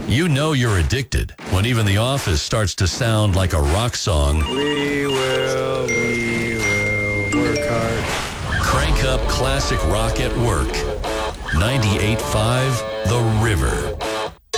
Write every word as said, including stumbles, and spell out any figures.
You know you're addicted when even The Office starts to sound like a rock song. We will, we will work hard. Crank up classic rock at work. ninety-eight point five The River.